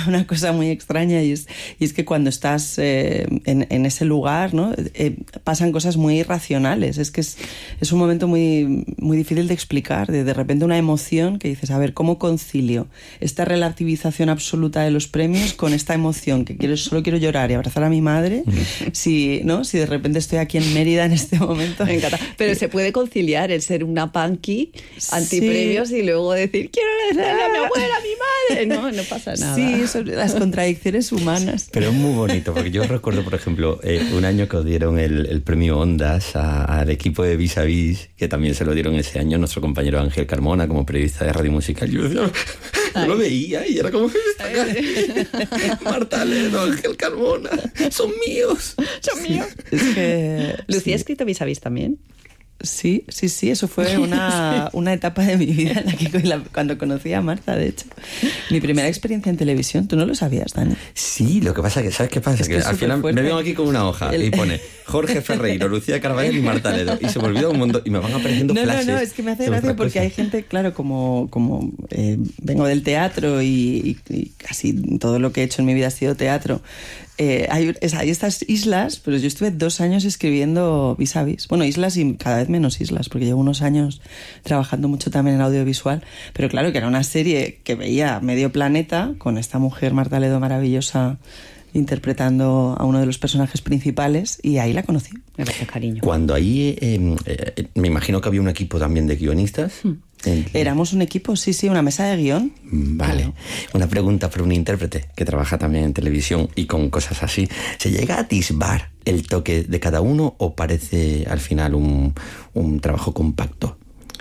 una cosa muy extraña y es que cuando estás en ese lugar, ¿no? Pasan cosas muy irracionales. Es que es un momento muy, muy difícil de explicar. De repente una emoción que dices, a ver, ¿cómo concilio esta relativización absoluta de los premios con esta emoción que solo quiero llorar y abrazar a mi madre? Si de repente estoy aquí en Mérida en este momento. Me encanta. Pero se puede conciliar el ser una punky antipremios y luego decir, quiero agradecerle a mi abuela, a mi madre. No pasa nada. Sí, son las contradicciones humanas. Pero es muy bonito, porque yo recuerdo, por ejemplo, un año que os dieron el premio Ondas al equipo de Vis a Vis, que también se lo dieron ese año nuestro compañero Ángel Carmona como periodista de Radio Musical. Yo lo veía y era como, Marta Ledo, Ángel Carmona, son míos. Son míos. Es que, ¿Lucía ha escrito Vis a Vis también? Sí, eso fue una etapa de mi vida en la que cuando conocí a Marta, de hecho. Mi primera experiencia en televisión, ¿tú no lo sabías, Dani? Sí, lo que pasa es que, ¿sabes qué pasa? Es que al final fuerte. me vengo aquí con una hoja y pone Jorge Ferreiro, Lucía Carvajal y Marta Ledo, y se me olvida un montón y me van apareciendo flashes. No, es que me hace gracia porque hay gente, claro, como vengo del teatro y casi todo lo que he hecho en mi vida ha sido teatro. Hay estas islas, pero yo estuve 2 años escribiendo Vis a Vis. Bueno, islas y cada vez menos islas, porque llevo unos años trabajando mucho también en audiovisual. Pero claro, que era una serie que veía medio planeta, con esta mujer, Marta Ledo, maravillosa, interpretando a uno de los personajes principales, y ahí la conocí. Gracias, cariño. Cuando ahí, me imagino que había un equipo también de guionistas. Éramos un equipo, sí, una mesa de guión. Vale. Claro. Una pregunta para un intérprete que trabaja también en televisión y con cosas así. ¿Se llega a atisbar el toque de cada uno o parece al final un trabajo compacto?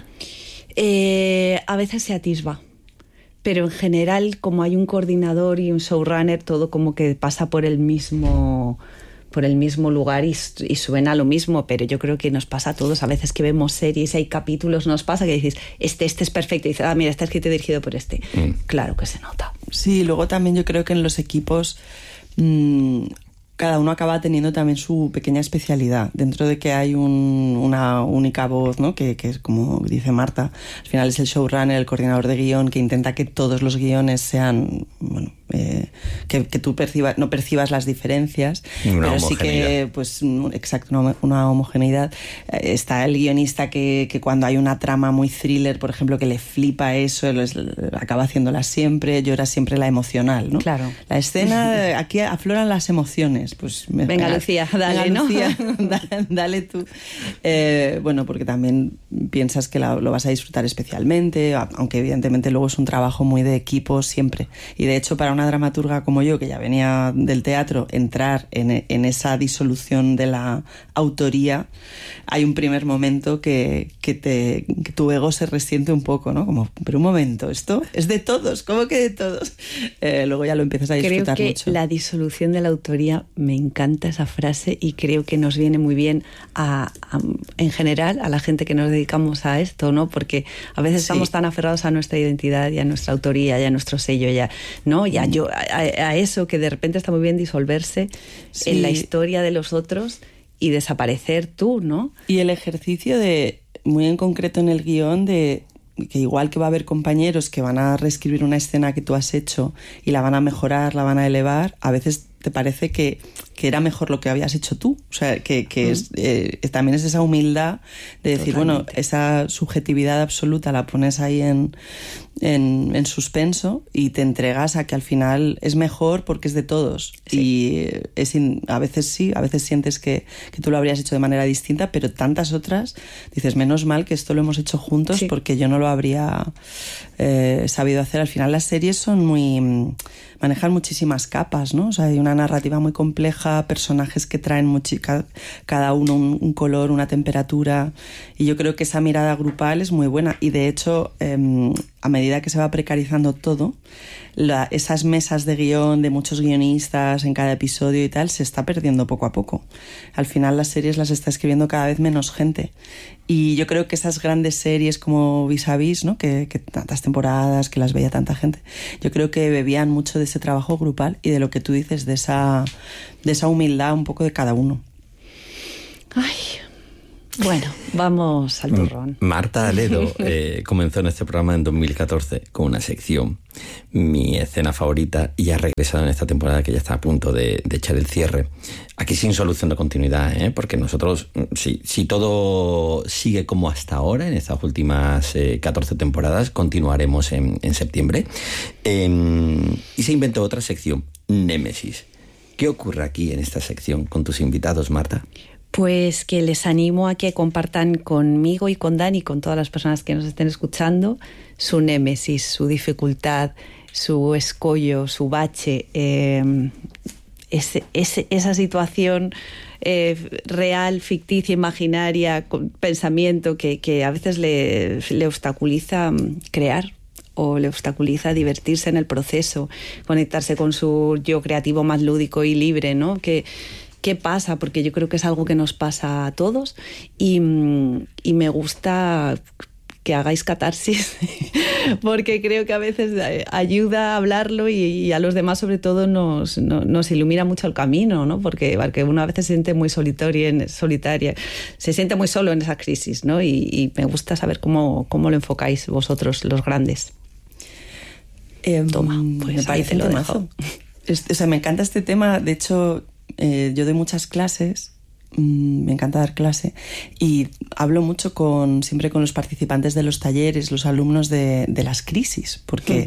A veces se atisba. Pero en general, como hay un coordinador y un showrunner, todo como que pasa por el mismo lugar y suena lo mismo, pero yo creo que nos pasa a todos. A veces que vemos series, hay capítulos, nos pasa que dices, este es perfecto, y dices, mira, está escrito y dirigido por este. Claro que se nota. Sí, luego también yo creo que en los equipos cada uno acaba teniendo también su pequeña especialidad. Dentro de que hay una única voz, ¿no? Que es como dice Marta, al final es el showrunner, el coordinador de guión, que intenta que todos los guiones sean, que tú no percibas las diferencias, pero sí que, pues, exacto, una homogeneidad. Está el guionista que cuando hay una trama muy thriller, por ejemplo, que le flipa eso, acaba haciéndola siempre, llora siempre la emocional, ¿no? Claro. La escena, aquí afloran las emociones. Pues venga, Lucía, dale, ¿no? Lucía, dale tú. Bueno, porque también piensas que lo vas a disfrutar especialmente, aunque evidentemente luego es un trabajo muy de equipo siempre. Y de hecho, para una dramaturga como yo, que ya venía del teatro, entrar en esa disolución de la autoría, hay un primer momento que tu ego se resiente un poco, ¿no? Como, pero un momento, esto es de todos, ¿cómo que de todos? Luego ya lo empiezas a disfrutar mucho. Creo que la disolución de la autoría, me encanta esa frase y creo que nos viene muy bien en general a la gente que nos dedicamos a esto, ¿no? Porque a veces estamos tan aferrados a nuestra identidad y a nuestra autoría y a nuestro sello, ¿no? Y a eso, que de repente está muy bien disolverse en la historia de los otros y desaparecer tú, ¿no? Y el ejercicio muy en concreto en el guión, de que igual que va a haber compañeros que van a reescribir una escena que tú has hecho y la van a mejorar, la van a elevar, a veces te parece que era mejor lo que habías hecho tú. O sea, que también es esa humildad de decir, Totalmente. Bueno, esa subjetividad absoluta la pones ahí en suspenso y te entregas a que al final es mejor porque es de todos. Sí. Y a veces sientes que tú lo habrías hecho de manera distinta, pero tantas otras dices, menos mal que esto lo hemos hecho juntos, porque yo no lo habría sabido hacer. Al final las series manejan muchísimas capas, ¿no? O sea, hay una narrativa muy compleja, personajes que traen cada uno un color, una temperatura, y yo creo que esa mirada grupal es muy buena. Y de hecho, a medida que se va precarizando todo, esas mesas de guión de muchos guionistas en cada episodio y tal, se está perdiendo poco a poco. Al final las series las está escribiendo cada vez menos gente. Y yo creo que esas grandes series como Vis a Vis, ¿no? que tantas temporadas, que las veía tanta gente, yo creo que bebían mucho de ese trabajo grupal y de lo que tú dices, de esa humildad un poco de cada uno. Ay, Bueno, vamos al turrón. Marta Aledo comenzó en este programa en 2014 con una sección, Mi escena favorita, y ha regresado en esta temporada que ya está a punto de echar el cierre. Aquí sin solución de continuidad, porque nosotros, si todo sigue como hasta ahora, en estas últimas 14 temporadas, continuaremos en septiembre. Y se inventó otra sección, Némesis. ¿Qué ocurre aquí en esta sección con tus invitados, Marta? Pues que les animo a que compartan conmigo y con Dani, con todas las personas que nos estén escuchando, su némesis, su dificultad, su escollo, su bache, esa situación real, ficticia, imaginaria, con pensamiento que a veces le obstaculiza crear, o le obstaculiza divertirse en el proceso, conectarse con su yo creativo más lúdico y libre, ¿no? ¿Qué pasa? Porque yo creo que es algo que nos pasa a todos y me gusta que hagáis catarsis porque creo que a veces ayuda a hablarlo y a los demás sobre todo nos ilumina mucho el camino, ¿no? Porque uno a veces se siente muy solitaria, se siente muy solo en esa crisis, ¿no? Y me gusta saber cómo lo enfocáis vosotros, los grandes. Toma, pues me parece lo dejo. O sea, me encanta este tema. De hecho, yo doy muchas clases, me encanta dar clase y hablo mucho siempre con los participantes de los talleres, los alumnos de las crisis, porque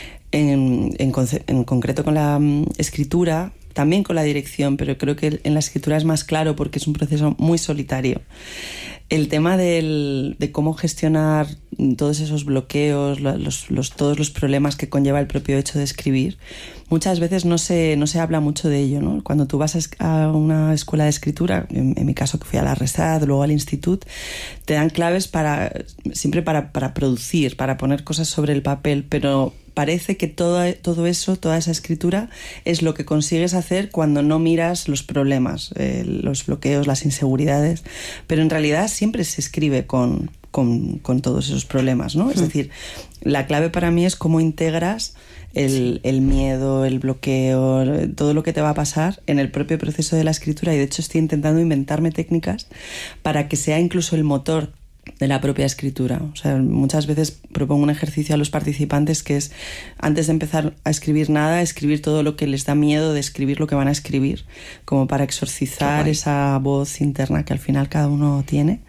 en concreto con la escritura, también con la dirección, pero creo que en la escritura es más claro porque es un proceso muy solitario. El tema de cómo gestionar todos esos bloqueos, todos los problemas que conlleva el propio hecho de escribir, muchas veces no se habla mucho de ello, ¿no? Cuando tú vas a una escuela de escritura, en mi caso que fui a la RESAD, luego al instituto, te dan claves siempre para producir, para poner cosas sobre el papel, pero parece que todo eso, toda esa escritura es lo que consigues hacer cuando no miras los problemas, los bloqueos, las inseguridades, pero en realidad siempre se escribe con todos esos problemas, ¿no? Es decir, la clave para mí es cómo integras el miedo, el bloqueo, todo lo que te va a pasar en el propio proceso de la escritura, y de hecho estoy intentando inventarme técnicas para que sea incluso el motor de la propia escritura. O sea, muchas veces propongo un ejercicio a los participantes que es, antes de empezar a escribir nada, escribir todo lo que les da miedo de escribir lo que van a escribir, como para exorcizar esa voz interna que al final cada uno tiene.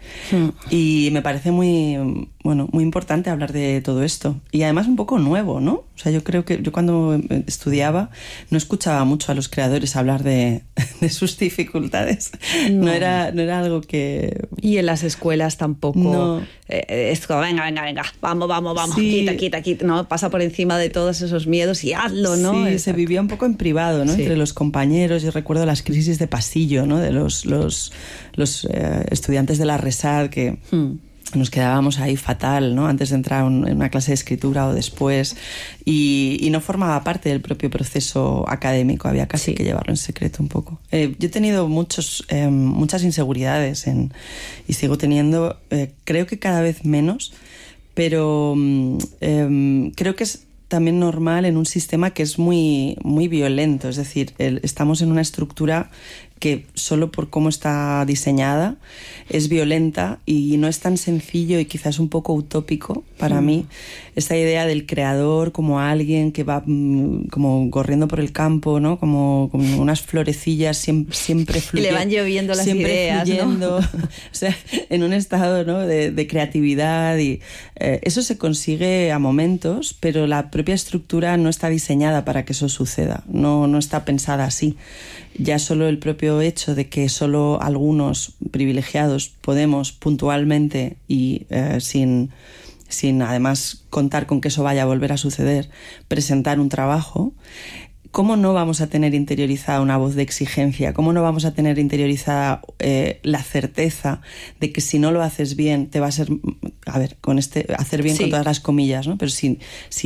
Y me parece muy importante hablar de todo esto. Y además un poco nuevo, ¿no? O sea, yo creo que yo cuando estudiaba no escuchaba mucho a los creadores hablar de sus dificultades. No era algo que... Y en las escuelas tampoco. No. Es como, venga, vamos, sí. quita, no, pasa por encima de todos esos miedos y hazlo, ¿no? Sí, se vivía un poco en privado, ¿no? Sí. Entre los compañeros. Yo recuerdo las crisis de pasillo, ¿no? De los estudiantes de la RESAD que... Nos quedábamos ahí fatal, ¿no? Antes de entrar en una clase de escritura o después, y no formaba parte del propio proceso académico, había casi que llevarlo en secreto un poco. Yo he tenido muchas inseguridades y sigo teniendo, creo que cada vez menos, pero creo que es también normal en un sistema que es muy, muy violento, es decir, estamos en una estructura que solo por cómo está diseñada es violenta y no es tan sencillo y quizás un poco utópico para mí esta idea del creador como alguien que va como corriendo por el campo, ¿no? Como unas florecillas siempre fluyendo. Y le van lloviendo las ideas, fluyendo, ¿no? O sea, en un estado, ¿no? de creatividad y eso se consigue a momentos, pero la propia estructura no está diseñada para que eso suceda, no está pensada así. Ya solo el propio hecho de que solo algunos privilegiados podemos puntualmente y sin además contar con que eso vaya a volver a suceder, presentar un trabajo, ¿cómo no vamos a tener interiorizada una voz de exigencia? ¿Cómo no vamos a tener interiorizada la certeza de que si no lo haces bien te va a ser... A ver, hacer bien con todas las comillas, ¿no? Pero si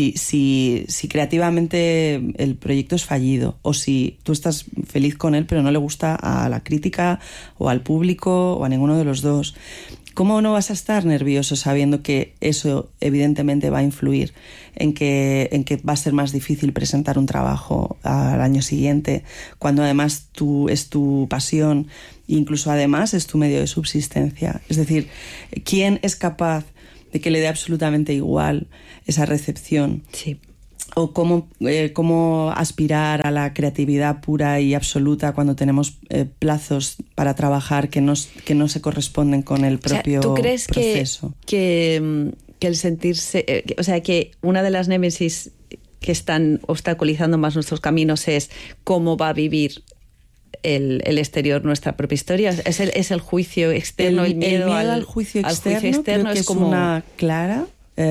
creativamente el proyecto es fallido o si tú estás feliz con él pero no le gusta a la crítica o al público o a ninguno de los dos, ¿cómo no vas a estar nervioso sabiendo que eso evidentemente va a influir en que va a ser más difícil presentar un trabajo al año siguiente, cuando además es tu pasión, incluso además es tu medio de subsistencia? Es decir, ¿quién es capaz de que le dé absolutamente igual esa recepción? Sí. O cómo aspirar a la creatividad pura y absoluta cuando tenemos plazos para trabajar que no se corresponden con el propio proceso. ¿Tú crees que el sentirse... o sea, que una de las némesis que están obstaculizando más nuestros caminos es cómo va a vivir el exterior nuestra propia historia? ¿Es el juicio externo, el miedo al juicio externo? Creo que es como una clara...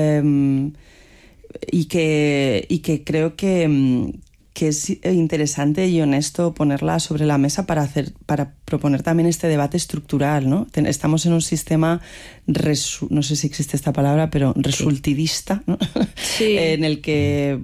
Y que creo que es interesante y honesto ponerla sobre la mesa para proponer también este debate estructural, ¿no? Estamos en un sistema, no sé si existe esta palabra, pero resultidista, ¿no? Sí. En el que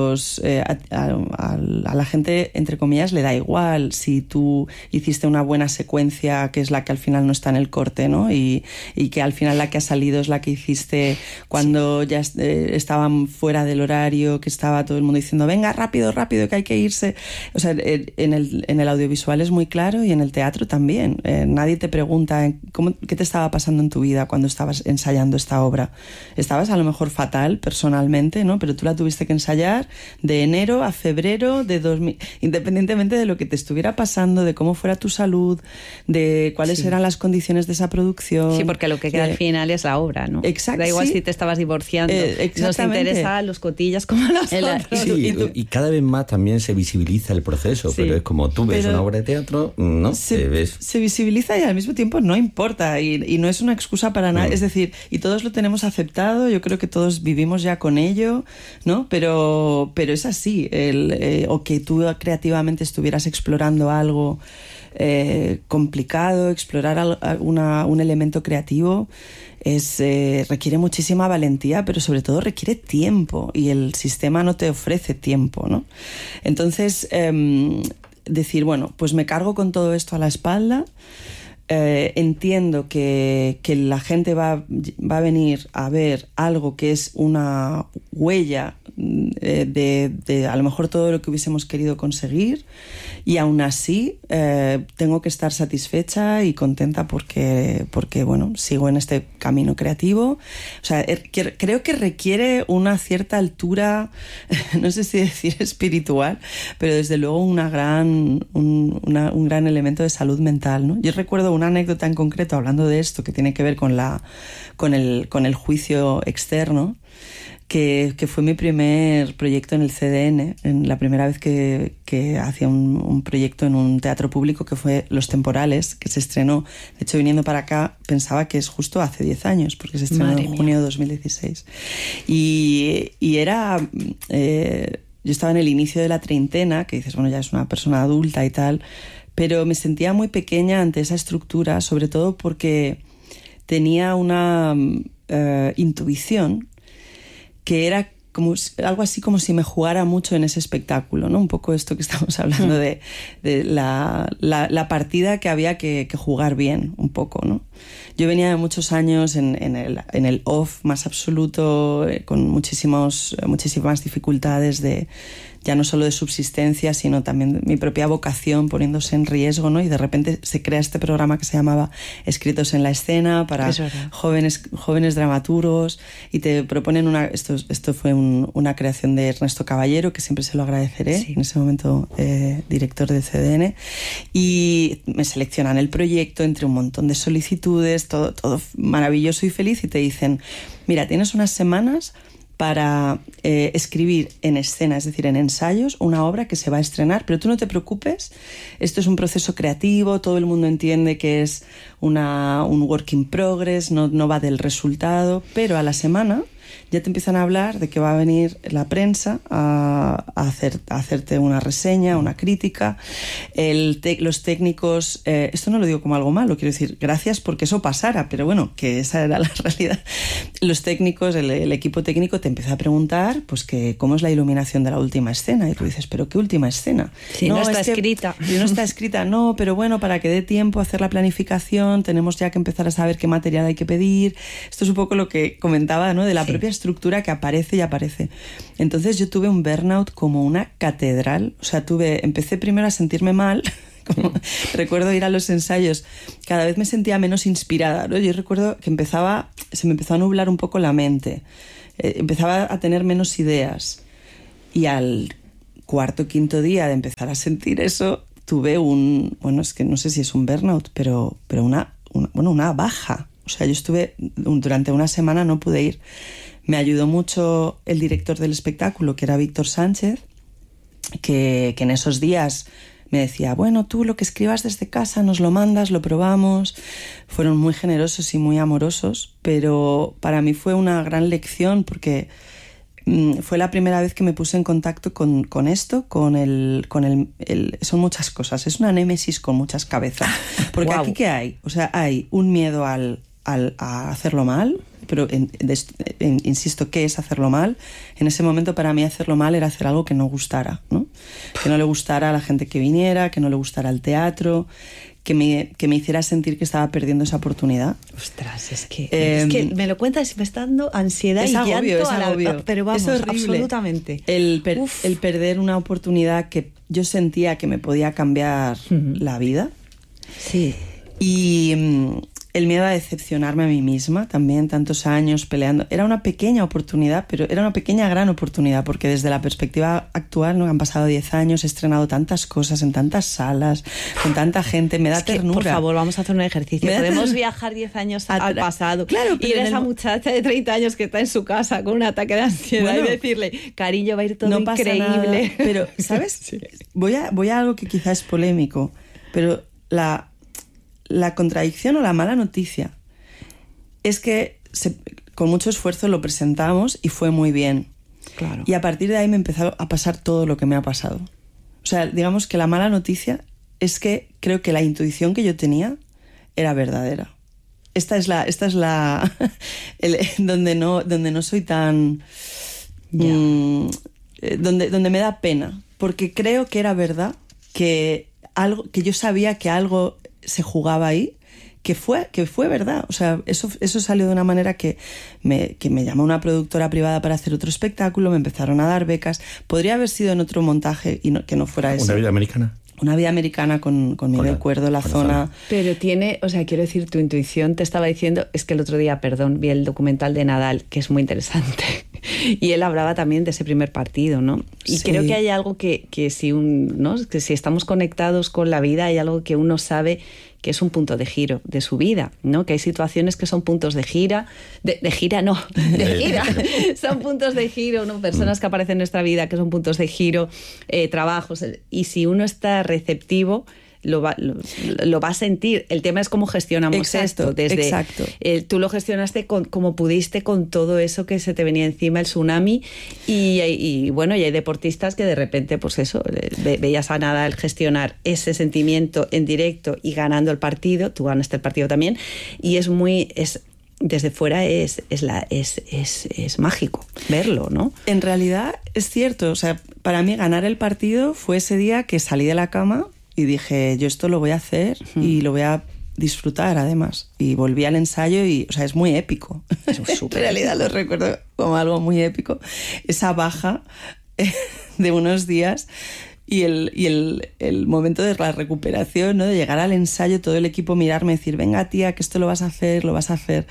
a la gente, entre comillas, le da igual si tú hiciste una buena secuencia, que es la que al final no está en el corte, ¿no? Y que al final la que ha salido es la que hiciste cuando ya estaban fuera del horario, que estaba todo el mundo diciendo venga, rápido, rápido, que hay que irse. O sea, en el audiovisual es muy claro, y en el teatro también. Nadie te pregunta qué te estaba pasando en tu vida cuando estabas ensayando esta obra. Estabas a lo mejor fatal personalmente, ¿no? Pero tú la tuviste que ensayar de enero a febrero de 2000, independientemente de lo que te estuviera pasando, de cómo fuera tu salud, de cuáles eran las condiciones de esa producción. Sí, porque lo que queda al final es la obra, ¿no? Exacto. Da igual si te estabas divorciando. Nos interesa los cotillas como nosotros. Sí, y cada vez más también se visibiliza el proceso, pero es como tú ves una obra de teatro, ¿no? Se visibiliza y al mismo tiempo no importa, y no es una excusa para nada. Es decir, y todos lo tenemos aceptado, yo creo que todos vivimos ya con ello, ¿no? Pero es así, o que tú creativamente estuvieras explorando algo complicado, explorar un elemento creativo, requiere muchísima valentía, pero sobre todo requiere tiempo, y el sistema no te ofrece tiempo, ¿no? Entonces, decir, bueno, pues me cargo con todo esto a la espalda. Entiendo que la gente va a venir a ver algo que es una huella de a lo mejor todo lo que hubiésemos querido conseguir, y aún así tengo que estar satisfecha y contenta porque bueno, sigo en este camino creativo. O sea, creo que requiere una cierta altura, no sé si decir espiritual, pero desde luego un gran elemento de salud mental, ¿no? Yo recuerdo una anécdota en concreto hablando de esto, que tiene que ver con el juicio externo, que fue mi primer proyecto en el CDN, en la primera vez que hacía un proyecto en un teatro público, que fue Los Temporales, que se estrenó. De hecho, viniendo para acá pensaba que es justo hace 10 años, porque se estrenó en junio de 2016. Y era... yo estaba en el inicio de la treintena, que dices, bueno, ya es una persona adulta y tal, pero me sentía muy pequeña ante esa estructura, sobre todo porque tenía una intuición que era algo así como si me jugara mucho en ese espectáculo, ¿no? Un poco esto que estamos hablando de la partida que había que jugar bien, un poco, ¿no? Yo venía de muchos años en el off más absoluto, con muchísimas dificultades ya no solo de subsistencia, sino también mi propia vocación poniéndose en riesgo, ¿no? Y de repente se crea este programa que se llamaba Escritos en la Escena, para jóvenes dramaturgos, y te proponen esto fue una creación de Ernesto Caballero, que siempre se lo agradeceré, en ese momento director del CDN, y me seleccionan el proyecto entre un montón de solicitudes, todo maravilloso y feliz, y te dicen, mira, tienes unas semanas para escribir en escena, es decir, en ensayos, una obra que se va a estrenar, pero tú no te preocupes, esto es un proceso creativo, todo el mundo entiende que es un work in progress, no va del resultado, pero a la semana ya te empiezan a hablar de que va a venir la prensa a hacerte una reseña, una crítica. Los técnicos, esto no lo digo como algo malo, quiero decir, gracias porque eso pasara, pero bueno, que esa era la realidad. Los técnicos, el equipo técnico te empieza a preguntar pues que cómo es la iluminación de la última escena, y tú dices, ¿pero qué última escena? Sí, no está escrita. No está escrita, no, pero bueno, para que dé tiempo a hacer la planificación tenemos ya que empezar a saber qué material hay que pedir. Esto es un poco lo que comentaba, ¿no? De la propia estructura que aparece y aparece. Entonces yo tuve un burnout como una catedral, o sea, empecé primero a sentirme mal. Recuerdo ir a los ensayos, cada vez me sentía menos inspirada, ¿no? Yo recuerdo que se me empezó a nublar un poco la mente, empezaba a tener menos ideas, y al cuarto o quinto día de empezar a sentir eso, tuve es que no sé si es un burnout, pero una baja. O sea, yo estuve durante una semana, no pude ir. Me ayudó mucho el director del espectáculo, que era Víctor Sánchez, que en esos días me decía, bueno, tú lo que escribas desde casa nos lo mandas, lo probamos. Fueron muy generosos y muy amorosos, pero para mí fue una gran lección porque fue la primera vez que me puse en contacto con esto, son muchas cosas, es una némesis con muchas cabezas. Porque wow. Aquí ¿qué hay? O sea, hay un miedo a hacerlo mal, pero insisto, ¿qué es hacerlo mal? En ese momento para mí hacerlo mal era hacer algo que no gustara, ¿no? Que no le gustara a la gente que viniera, que no le gustara el teatro, que me hiciera sentir que estaba perdiendo esa oportunidad. Ostras, es que me lo cuentas y me está dando ansiedad y llanto es agobio. Pero vamos, es horrible. Absolutamente. El perder una oportunidad que yo sentía que me podía cambiar la vida. Sí. Y el miedo a decepcionarme a mí misma también, tantos años peleando. Era una pequeña oportunidad, pero era una pequeña gran oportunidad, porque desde la perspectiva actual, ¿no? Han pasado 10 años, he estrenado tantas cosas en tantas salas, con tanta gente, me da ternura. Por favor, vamos a hacer un ejercicio. Podemos viajar 10 años al pasado. Claro, ir a esa muchacha de 30 años que está en su casa con un ataque de ansiedad y decirle, cariño, va a ir todo increíble. Nada, pero, ¿sabes? Sí. Voy a algo que quizás es polémico, pero la contradicción o la mala noticia es que con mucho esfuerzo lo presentamos y fue muy bien. Claro. Y a partir de ahí me empezó a pasar todo lo que me ha pasado. O sea, digamos que la mala noticia es que creo que la intuición que yo tenía era verdadera. Esta es la donde no soy tan donde me da pena, porque creo que era verdad, que yo sabía que algo se jugaba ahí, que fue verdad. O sea, eso salió de una manera que me llamó una productora privada para hacer otro espectáculo, me empezaron a dar becas. Podría haber sido en otro montaje y que no fuera eso. ¿Una vida americana? Una vida americana con Miguel Cuerdo, la zona. Pero quiero decir, tu intuición te estaba diciendo, es que el otro día, vi el documental de Nadal, que es muy interesante. Y él hablaba también de ese primer partido, ¿no? Y creo que hay algo que si estamos conectados con la vida, hay algo que uno sabe que es un punto de giro de su vida, ¿no? Que hay situaciones que son puntos de gira, de gira. Son puntos de giro, ¿no? Personas que aparecen en nuestra vida que son puntos de giro, trabajos. Y si uno está receptivo, lo va a sentir. El tema es cómo gestionamos esto. Exacto. Tú lo gestionaste como pudiste con todo eso que se te venía encima, el tsunami, y hay deportistas que de repente, pues eso, veías a Nadal gestionar ese sentimiento en directo y ganando el partido. Tú ganaste el partido también, y desde fuera es mágico verlo, ¿no? En realidad es cierto. O sea, para mí ganar el partido fue ese día que salí de la cama y dije, yo esto lo voy a hacer y lo voy a disfrutar además. Y volví al ensayo y, o sea, es muy épico. En realidad lo recuerdo como algo muy épico. Esa baja de unos días y el momento de la recuperación, ¿no? De llegar al ensayo, todo el equipo mirarme y decir, venga tía, que esto lo vas a hacer.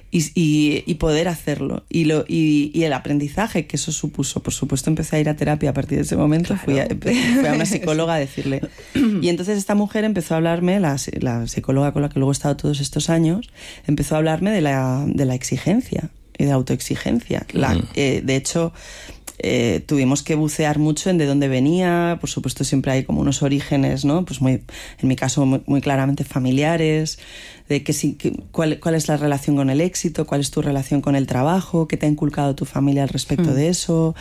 Y poder hacerlo. Y el aprendizaje que eso supuso. Por supuesto, empecé a ir a terapia a partir de ese momento. Claro. Fui a una psicóloga a decirle. Y entonces esta mujer empezó a hablarme, la psicóloga con la que luego he estado todos estos años, empezó a hablarme de la exigencia y de autoexigencia. De hecho, tuvimos que bucear mucho en de dónde venía. Por supuesto siempre hay como unos orígenes, ¿no? Pues en mi caso muy claramente familiares, de cuál es la relación con el éxito, cuál es tu relación con el trabajo, qué te ha inculcado tu familia al respecto de eso.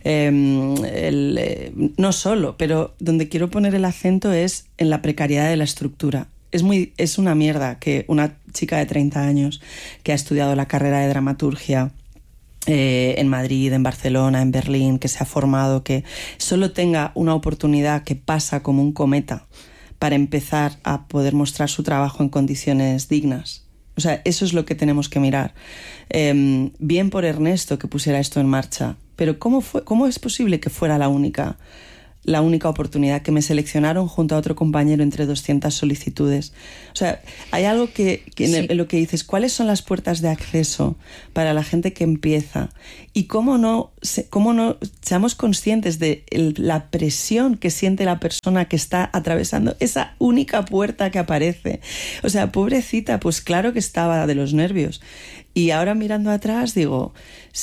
No solo, pero donde quiero poner el acento es en la precariedad de la estructura. Es una mierda que una chica de 30 años que ha estudiado la carrera de dramaturgia en Madrid, en Barcelona, en Berlín, que se ha formado, que solo tenga una oportunidad que pasa como un cometa para empezar a poder mostrar su trabajo en condiciones dignas. O sea, eso es lo que tenemos que mirar. Bien por Ernesto que pusiera esto en marcha, pero ¿cómo es posible que fuera la única oportunidad, que me seleccionaron junto a otro compañero entre 200 solicitudes? O sea, hay algo que en lo que dices, ¿cuáles son las puertas de acceso para la gente que empieza? Y cómo no seamos conscientes de la presión que siente la persona que está atravesando esa única puerta que aparece. O sea, pobrecita, pues claro que estaba de los nervios. Y ahora mirando atrás digo,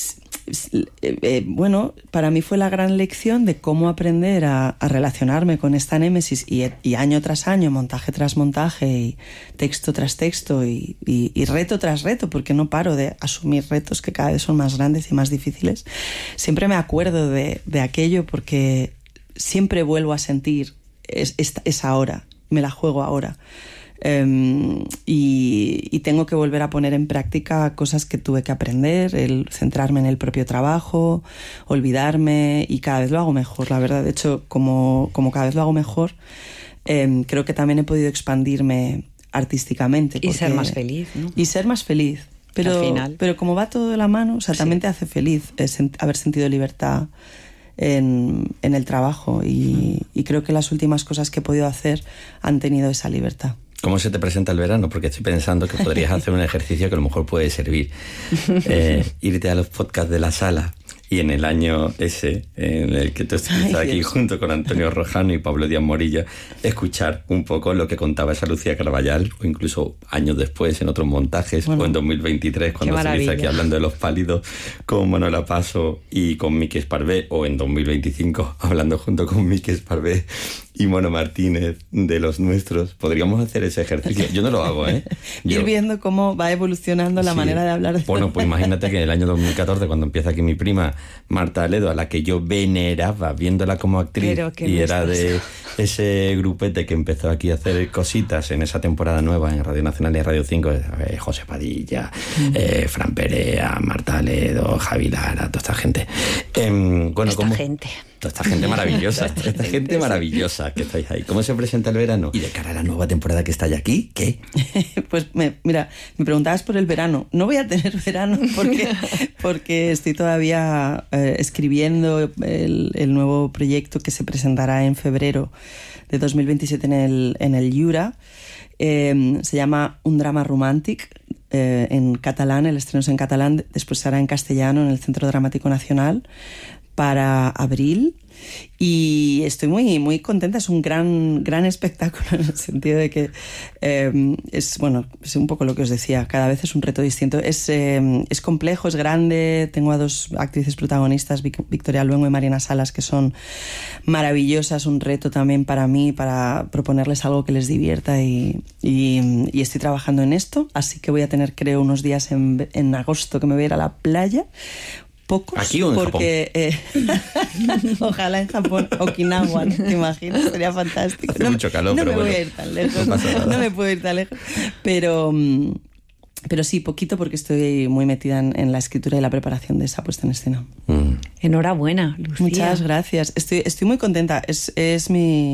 bueno, para mí fue la gran lección de cómo aprender a relacionarme con esta némesis y año tras año, montaje tras montaje y texto tras texto y reto tras reto, porque no paro de asumir retos que cada vez son más grandes y más difíciles. Siempre me acuerdo de aquello porque siempre vuelvo a sentir esa hora, me la juego ahora. Y tengo que volver a poner en práctica cosas que tuve que aprender, el centrarme en el propio trabajo, olvidarme, y cada vez lo hago mejor, la verdad. De hecho, como cada vez lo hago mejor, creo que también he podido expandirme artísticamente. Y ser más feliz, ¿no? Y ser más feliz. Pero, al final. Pero como va todo de la mano, o sea, también te hace feliz haber sentido libertad en el trabajo, y creo que las últimas cosas que he podido hacer han tenido esa libertad. ¿Cómo se te presenta el verano? Porque estoy pensando que podrías hacer un ejercicio que a lo mejor puede servir. Irte a los podcasts de La Sala, y en el año ese en el que tú estuviste aquí junto con Antonio Rojano y Pablo Díaz Morilla, escuchar un poco lo que contaba esa Lucía Carballal, o incluso años después en otros montajes, o en 2023 cuando estuviste aquí hablando de Los Pálidos con Manuela Paso y con Miki Esparvé, o en 2025 hablando junto con Miki Esparvé y Mono Martínez de Los Nuestros. Podríamos hacer ese ejercicio. Yo no lo hago, ¿eh? Ir viendo cómo va evolucionando la manera de hablar de... Bueno, pues imagínate que en el año 2014, cuando empieza aquí mi prima Marta Aledo, a la que yo veneraba viéndola como actriz, y era de ese grupete que empezó aquí a hacer cositas en esa temporada nueva en Radio Nacional y Radio 5, José Padilla, Fran Perea, Marta Aledo, Javi Lara, toda esta gente. Bueno, toda esta gente maravillosa, esta gente maravillosa que estáis ahí. ¿Cómo se presenta el verano? Y de cara a la nueva temporada que está ya aquí, ¿qué? Pues mira, me preguntabas por el verano. No voy a tener verano porque estoy todavía escribiendo el nuevo proyecto que se presentará en febrero de 2027 en el Jura. Se llama Un drama romàntic, en catalán, el estreno es en catalán, después se hará en castellano en el Centro Dramático Nacional para abril, y estoy muy, muy contenta. Es un gran espectáculo, en el sentido de que es un poco lo que os decía, cada vez es un reto distinto. Es complejo, es grande. Tengo a dos actrices protagonistas, Victoria Luengo y Marina Salas, que son maravillosas. Un reto también para mí, para proponerles algo que les divierta, y estoy trabajando en esto, así que voy a tener, creo, unos días en agosto que me voy a ir a la playa. Pocos, ¿aquí o en porque, Japón? Ojalá en Japón, Okinawa, ¿no? ¿Te imaginas? Sería fantástico. Hace mucho calor, pero me bueno. voy a ir tan lejos, no me puedo ir tan lejos. Pero sí, poquito, porque estoy muy metida en la escritura y la preparación de esa puesta en escena. Enhorabuena, Lucía. Muchas gracias. Estoy muy contenta. Es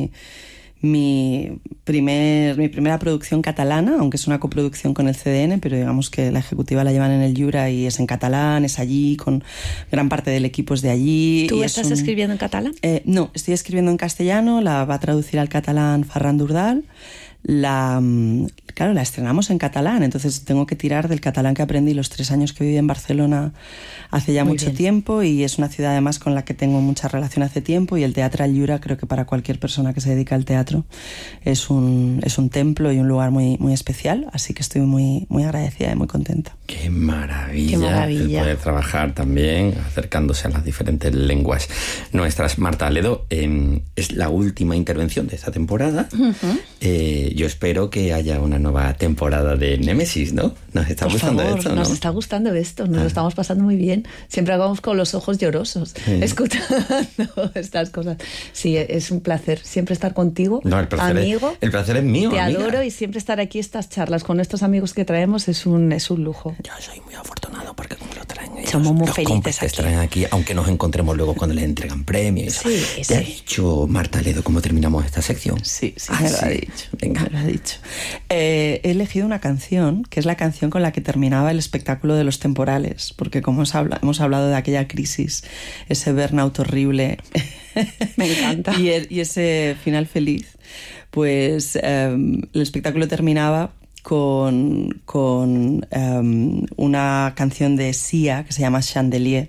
mi primera producción catalana, aunque es una coproducción con el CDN, pero digamos que la ejecutiva la llevan en el Jura y es en catalán, es allí, con gran parte del equipo es de allí. ¿Tú estás escribiendo en catalán? No, estoy escribiendo en castellano, la va a traducir al catalán Ferran Durdal. claro, la estrenamos en catalán, entonces tengo que tirar del catalán que aprendí los 3 años que viví en Barcelona hace ya mucho tiempo, y es una ciudad además con la que tengo mucha relación hace tiempo, y el Teatre al Llura creo que para cualquier persona que se dedica al teatro es un templo y un lugar muy, muy especial, así que estoy muy, muy agradecida y muy contenta. Qué maravilla el poder trabajar también acercándose a las diferentes lenguas nuestras. Marta Aledo, es la última intervención de esta temporada. Yo espero que haya una nueva temporada de Némesis, ¿no? Nos está gustando esto, ¿no? Nos está gustando esto, nos lo estamos pasando muy bien. Siempre vamos con los ojos llorosos, escuchando estas cosas. Sí, es un placer siempre estar contigo, amigo. El placer es mío, Te amiga. adoro, y siempre estar aquí, estas charlas con estos amigos que traemos es un lujo. Yo soy muy afortunado porque como lo traen ellos, somos muy los felices aquí. Traen aquí, aunque nos encontremos luego cuando les entregan premios. Sí, ¿Te ha dicho Marta Aledo cómo terminamos esta sección? Sí, me lo ha dicho. Venga. Me lo ha dicho. He elegido una canción que es la canción con la que terminaba el espectáculo de Los Temporales, porque como hemos hablado de aquella crisis, ese burnout horrible. Me encanta. y ese final feliz, pues el espectáculo terminaba con una canción de Sia que se llama Chandelier,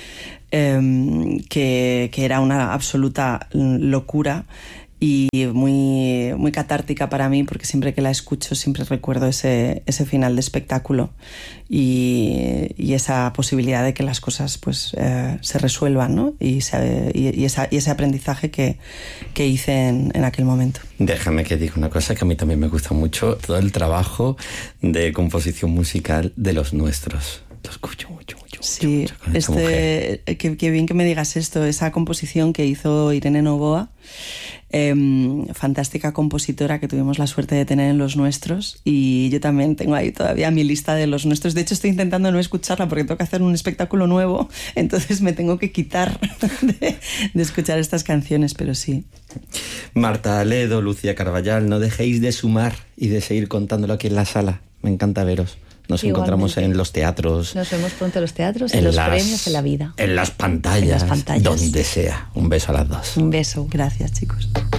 que era una absoluta locura y muy, muy catártica para mí, porque siempre que la escucho siempre recuerdo ese final de espectáculo y esa posibilidad de que las cosas pues se resuelvan, ¿no? y ese aprendizaje que hice en aquel momento. Déjame que diga una cosa que a mí también me gusta mucho, todo el trabajo de composición musical de Los Nuestros. Lo escucho mucho. Sí, qué bien que me digas esto. Esa composición que hizo Irene Novoa, fantástica compositora que tuvimos la suerte de tener en Los Nuestros, y yo también tengo ahí todavía mi lista de Los Nuestros. De hecho, estoy intentando no escucharla porque tengo que hacer un espectáculo nuevo, entonces me tengo que quitar de escuchar estas canciones, pero sí. Marta Aledo, Lucía Carballal, no dejéis de sumar y de seguir contándolo aquí en la sala. Me encanta veros. Nos encontramos en los teatros. Nos vemos pronto en los teatros, en los premios, en la vida. En las pantallas. Donde sea. Un beso a las dos. Un beso. Gracias, chicos.